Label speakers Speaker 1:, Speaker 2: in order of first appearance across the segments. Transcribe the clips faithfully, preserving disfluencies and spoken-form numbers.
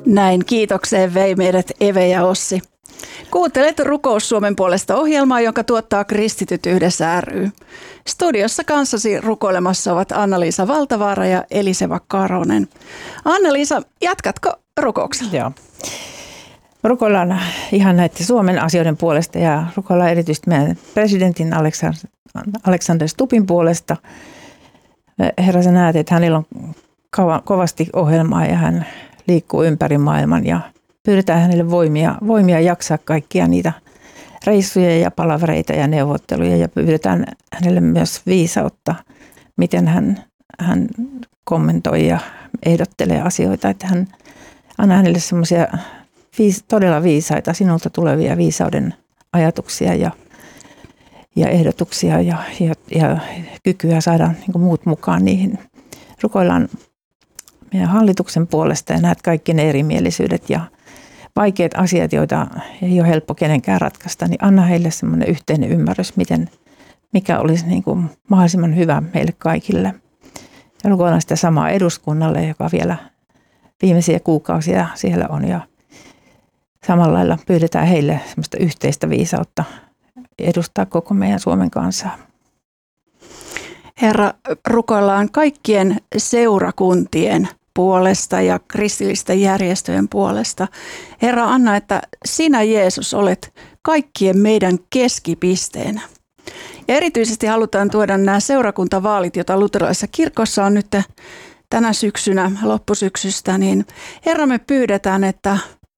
Speaker 1: Näin kiitokseen vei meidät Eve ja Ossi. Kuuntelet Rukous Suomen puolesta -ohjelmaa, jonka tuottaa Kristityt yhdessä ry. Studiossa kanssasi rukoilemassa ovat Anna-Liisa Valtavaara ja Eliseva Karonen. Anna-Liisa, jatkatko rukouksella?
Speaker 2: Joo. Rukoillaan ihan näiden Suomen asioiden puolesta ja rukoillaan erityisesti meidän presidentin Alexander Stubbin puolesta. Herra, sä näet, että hänellä on kovasti ohjelmaa ja hän liikkuu ympäri maailman ja pyydetään hänelle voimia, voimia jaksaa kaikkia niitä reissuja ja palavereita ja neuvotteluja ja pyydetään hänelle myös viisautta, miten hän, hän kommentoi ja ehdottelee asioita, että hän antaa hänelle semmoisia viis, todella viisaita, sinulta tulevia viisauden ajatuksia ja, ja ehdotuksia ja, ja, ja kykyä saada niin kuin muut mukaan niihin. Rukoillaan meidän hallituksen puolesta ja näet kaikki ne erimielisyydet ja vaikeat asiat, joita ei ole helppo kenenkään ratkaista, niin anna heille semmoinen yhteinen ymmärrys, miten, mikä olisi niin kuin mahdollisimman hyvä meille kaikille. Ja rukoillaan sitä samaa eduskunnalle, joka vielä viimeisiä kuukausia siellä on ja samalla lailla pyydetään heille semmoista yhteistä viisautta edustaa koko meidän Suomen kansaa.
Speaker 1: Herra, rukoillaan kaikkien seurakuntien puolesta ja kristillisten järjestöjen puolesta. Herra, anna, että sinä Jeesus olet kaikkien meidän keskipisteenä. Ja erityisesti halutaan tuoda nämä seurakuntavaalit, joita luterilaisessa kirkossa on nyt tänä syksynä, loppusyksystä, niin Herra, me pyydetään, että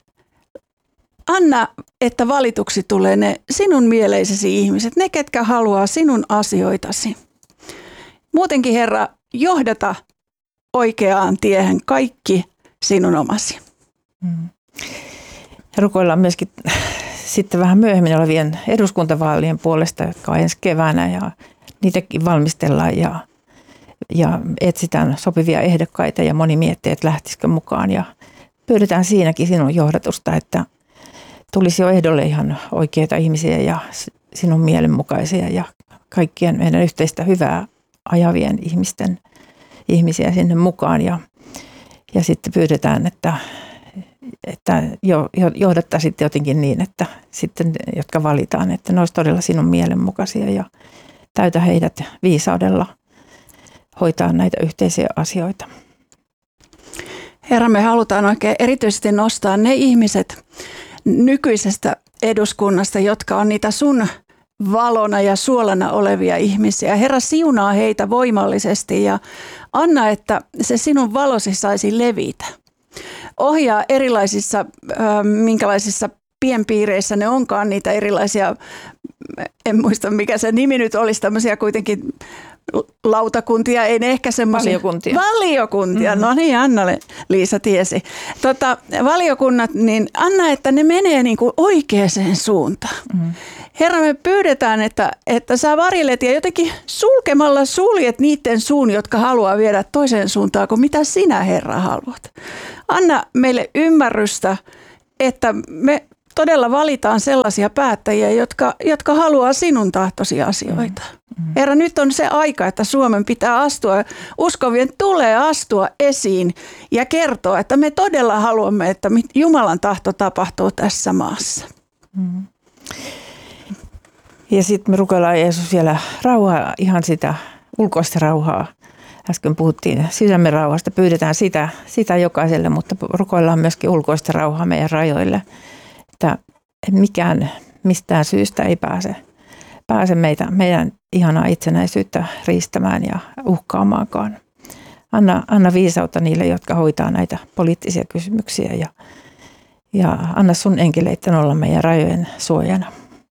Speaker 1: anna, että valituksi tulee ne sinun mieleisesi ihmiset, ne ketkä haluaa sinun asioitasi. Muutenkin Herra, johdata oikeaan tiehen kaikki sinun omasi.
Speaker 2: Mm. Rukoillaan myöskin sitten vähän myöhemmin olevien eduskuntavaalien puolesta, jotka on ensi keväänä ja niitäkin valmistellaan ja, ja etsitään sopivia ehdokkaita ja moni miettii, että lähtisikö mukaan ja pyydetään siinäkin sinun johdatusta, että tulisi jo ehdolle ihan oikeita ihmisiä ja sinun mielenmukaisia ja kaikkien meidän yhteistä hyvää ajavien ihmisten ihmisiä sinne mukaan ja, ja sitten pyydetään, että, että jo, johdattaisit jotenkin niin, että sitten jotka valitaan, että ne olisi todella sinun mielenmukaisia ja täytä heidät viisaudella hoitaa näitä yhteisiä asioita.
Speaker 1: Herra, me halutaan oikein erityisesti nostaa ne ihmiset nykyisestä eduskunnasta, jotka on niitä sun valona ja suolana olevia ihmisiä. Herra, siunaa heitä voimallisesti ja anna, että se sinun valosi saisi levitä. Ohjaa erilaisissa, minkälaisissa pienpiireissä ne onkaan niitä erilaisia, en muista mikä se nimi nyt olisi, tämmöisiä kuitenkin lautakuntia, ei ne ehkä semmoisia.
Speaker 2: Valiokuntia.
Speaker 1: Valiokuntia, mm-hmm. No niin, Anna-Liisa tiesi. Tota, valiokunnat, niin anna, että ne menee niin kuin oikeaan suuntaan. Mm-hmm. Herra, me pyydetään, että, että sä varjelet ja jotenkin sulkemalla suljet niiden suun, jotka haluaa viedä toiseen suuntaan kuin mitä sinä, Herra, haluat. Anna meille ymmärrystä, että me todella valitaan sellaisia päättäjiä, jotka, jotka haluaa sinun tahtosi asioita. Mm. Herra, nyt on se aika, että Suomen pitää astua, uskovien tulee astua esiin ja kertoa, että me todella haluamme, että Jumalan tahto tapahtuu tässä maassa.
Speaker 2: Mm. Ja sitten me rukoillaan Jeesus vielä rauhaa, ihan sitä ulkoista rauhaa. Äsken puhuttiin sydämen rauhasta, pyydetään sitä, sitä jokaiselle, mutta rukoillaan myöskin ulkoista rauhaa meidän rajoille. Että mikään mistään syystä ei pääse, pääse meitä, meidän ihanaa itsenäisyyttä riistämään ja uhkaamaankaan. Anna, anna viisautta niille, jotka hoitaa näitä poliittisia kysymyksiä ja, ja anna sun enkeleitten olla meidän rajojen suojana.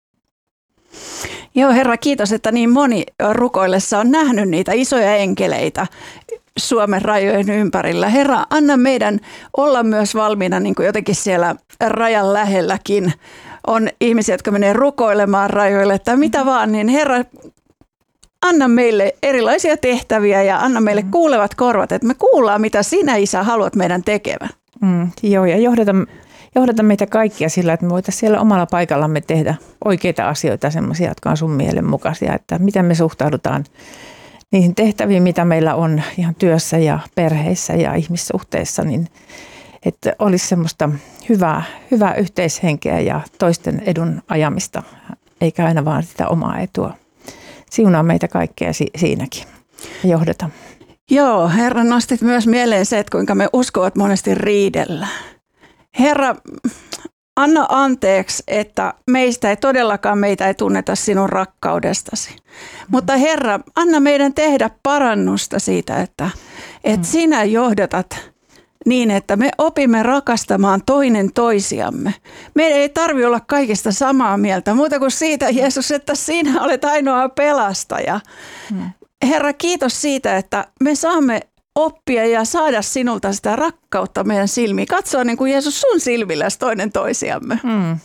Speaker 1: Joo, Herra, kiitos, että niin moni rukoillessa on nähnyt niitä isoja enkeleitä Suomen rajojen ympärillä. Herra, anna meidän olla myös valmiina niin kuin jotenkin siellä rajan lähelläkin. On ihmisiä, jotka menee rukoilemaan rajoille tai mitä vaan, niin Herra, anna meille erilaisia tehtäviä ja anna meille kuulevat korvat, että me kuullaan, mitä sinä, Isä, haluat meidän tekevän.
Speaker 2: Mm, joo, ja johdata, johdata meitä kaikkia sillä, että me voitaisiin siellä omalla paikallamme tehdä oikeita asioita, sellaisia, jotka on sun mielen mukaisia, että miten me suhtaudutaan niihin tehtäviin, mitä meillä on ihan työssä ja perheissä ja ihmissuhteissa, niin että olisi semmoista hyvää, hyvää yhteishenkeä ja toisten edun ajamista, eikä aina vaan sitä omaa etua. Siunaa meitä kaikkea si- siinäkin ja johdeta.
Speaker 1: Joo, Herra, nostit myös mieleen se, että kuinka me uskovat monesti riidellään. Herra, anna anteeksi, että meistä ei todellakaan meitä ei tunneta sinun rakkaudestasi. Mm. Mutta Herra, anna meidän tehdä parannusta siitä, että, että mm. sinä johdatat niin, että me opimme rakastamaan toinen toisiamme. Meidän ei tarvitse olla kaikista samaa mieltä, muuta kuin siitä, Jeesus, että sinä olet ainoa pelastaja. Mm. Herra, kiitos siitä, että me saamme oppia ja saada sinulta sitä rakkautta meidän silmiin. Katsoa niin kuin Jeesus sun silmilläsi toinen toisiamme. Mm.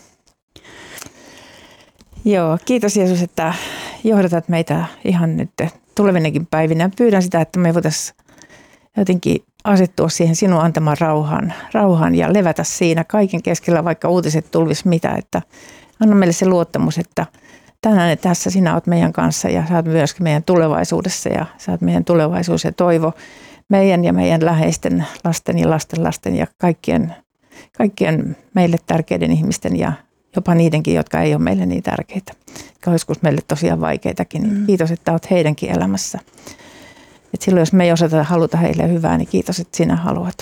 Speaker 2: Joo, kiitos Jeesus, että johdatat meitä ihan nyt tulevinakin päivinä. Pyydän sitä, että me voitaisiin jotenkin asettua siihen sinun antamaan rauhaan, rauhaan ja levätä siinä kaiken keskellä, vaikka uutiset tulisi mitä. Että anna meille se luottamus, että tänään ja tässä sinä olet meidän kanssa ja sä oot myöskin meidän tulevaisuudessa ja sä oot meidän tulevaisuus ja toivo meidän ja meidän läheisten lasten ja lasten lasten ja kaikkien, kaikkien meille tärkeiden ihmisten ja jopa niidenkin, jotka ei ole meille niin tärkeitä, jotka on joskus meille tosiaan vaikeitakin. Niin kiitos, että olet heidänkin elämässä. Et silloin, jos me ei osata haluta heille hyvää, niin kiitos, että sinä haluat.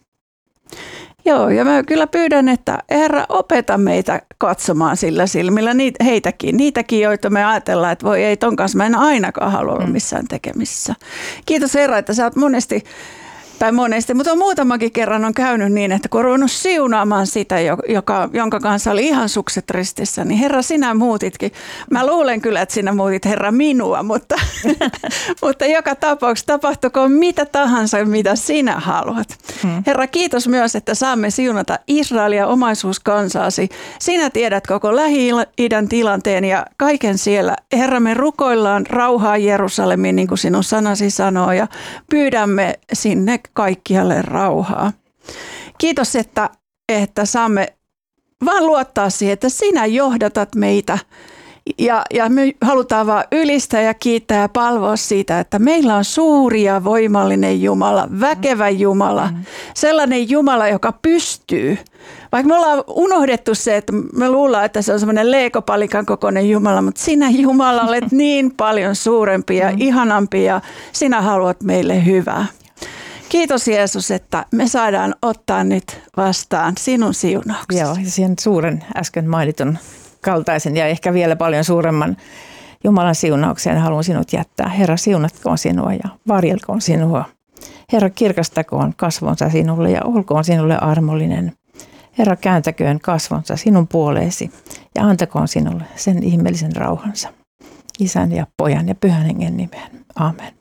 Speaker 1: Joo, ja mä kyllä pyydän, että Herra, opeta meitä katsomaan sillä silmillä niitä, heitäkin, niitäkin, joita me ajatellaan, että voi ei, ton kanssa mä en ainakaan halua olla missään tekemissä. Kiitos Herra, että sä oot monesti, tai monesti, mutta muutamakin kerran on käynyt niin, että kun on ruvennut siunaamaan sitä, joka, jonka kanssa oli ihan sukset ristissä, niin Herra, sinä muutitkin. Mä luulen kyllä, että sinä muutit Herra minua, mutta, mutta joka tapauksessa tapahtukoon mitä tahansa, mitä sinä haluat. Hmm. Herra, kiitos myös, että saamme siunata Israelia omaisuuskansaasi. Sinä tiedät koko Lähi-idän tilanteen ja kaiken siellä. Herra, me rukoillaan rauhaa Jerusalemiin, niin kuin sinun sanasi sanoo, ja pyydämme sinne kaikkialle rauhaa. Kiitos, että, että saamme vaan luottaa siihen, että sinä johdatat meitä ja, ja me halutaan vaan ylistää ja kiittää ja palvoa siitä, että meillä on suuri ja voimallinen Jumala, väkevä Jumala, sellainen Jumala, joka pystyy. Vaikka me ollaan unohdettu se, että me luullaan, että se on semmoinen leekopalikan kokoinen Jumala, mutta sinä Jumala olet niin paljon suurempi ja ihanampi ja sinä haluat meille hyvää. Kiitos Jeesus, että me saadaan ottaa nyt vastaan sinun siunauksesi.
Speaker 2: Joo, ja siihen suuren äsken mainitun kaltaisen ja ehkä vielä paljon suuremman Jumalan siunaukseen haluan sinut jättää. Herra, siunatkoon sinua ja varjelkoon sinua. Herra, kirkastakoon kasvonsa sinulle ja olkoon sinulle armollinen. Herra, kääntäköön kasvonsa sinun puoleesi ja antakoon sinulle sen ihmeellisen rauhansa. Isän ja Pojan ja Pyhän Hengen nimeen. Amen.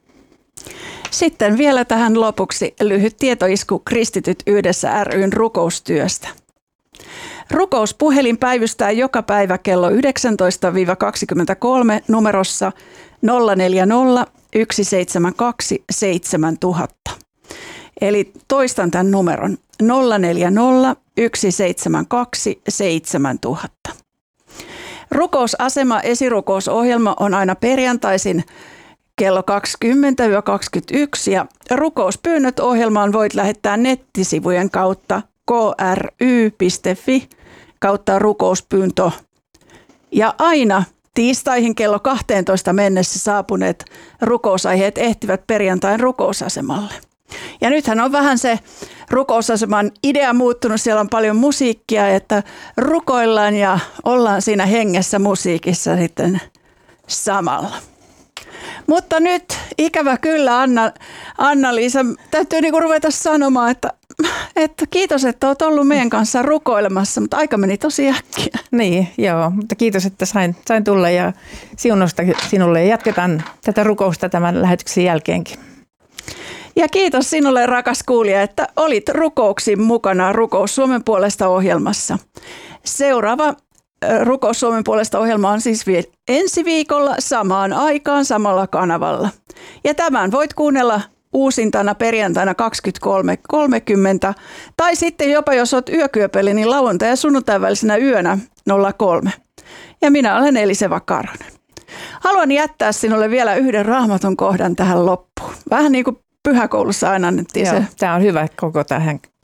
Speaker 1: Sitten vielä tähän lopuksi lyhyt tietoisku Kristityt yhdessä ry:n rukoustyöstä. Rukouspuhelin päivystää joka päivä kello yhdeksäntoista kaksikymmentäkolme numerossa nolla neljä nolla yksi seitsemän kaksi seitsemän nolla nolla nolla. Eli toistan tämän numeron nolla neljä nolla yksi seitsemän kaksi seitsemän nolla nolla nolla. Rukousasema esirukousohjelma on aina perjantaisin kello kaksikymmentä kaksikymmentäyksi ja rukouspyynnöt ohjelmaan voit lähettää nettisivujen kautta k r y piste f i kautta rukouspyyntö. Ja aina tiistaihin kello kaksitoista mennessä saapuneet rukousaiheet ehtivät perjantain rukousasemalle. Ja nythän on vähän se rukousaseman idea muuttunut, siellä on paljon musiikkia, että rukoillaan ja ollaan siinä hengessä musiikissa sitten samalla. Mutta nyt ikävä kyllä Anna, Anna-Liisa, täytyy niinku ruveta sanomaan, että, että kiitos, että olet ollut meidän kanssa rukoilemassa, mutta aika meni tosi äkkiä.
Speaker 2: Niin, joo, mutta kiitos, että sain, sain tulla ja siunosta sinulle ja jatketaan tätä rukousta tämän lähetyksen jälkeenkin.
Speaker 1: Ja kiitos sinulle, rakas kuulija, että olit rukouksin mukana Rukous Suomen puolesta -ohjelmassa. Seuraava Rukous Suomen puolesta -ohjelma on siis ensi viikolla samaan aikaan samalla kanavalla. Ja tämän voit kuunnella uusintana perjantaina kaksikymmentäkolme kolmekymmentä tai sitten jopa jos olet yökyöpeli, niin lauantai- ja sunnuntain välisenä yönä nolla kolme. Ja minä olen Eliseva Karonen. Haluan jättää sinulle vielä yhden raamatun kohdan tähän loppuun. Vähän niin kuin pyhäkoulussa aina annettiin se.
Speaker 2: Tämä on hyvä koko tähän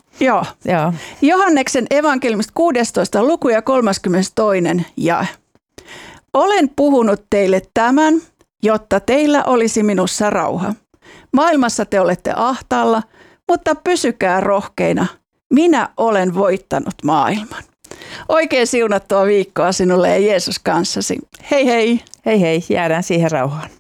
Speaker 1: Joo.
Speaker 2: Joo.
Speaker 1: Johanneksen evankeliumista kuudestoista luku ja kolmaskymmenestoinen jae. Olen puhunut teille tämän, jotta teillä olisi minussa rauha. Maailmassa te olette ahtaalla, mutta pysykää rohkeina. Minä olen voittanut maailman. Oikein siunattua viikkoa sinulle ja Jeesus kanssasi. Hei hei!
Speaker 2: Hei hei, jäädään siihen rauhaan.